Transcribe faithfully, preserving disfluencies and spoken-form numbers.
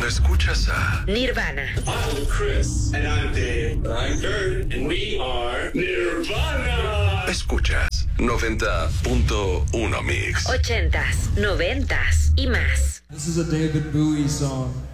escuchas a Nirvana. I'm Chris. And I'm Dave. I'm Kurt. And we are Nirvana. Escuchas noventa punto uno Mix. Ochentas, noventas y más. This is a David Bowie song.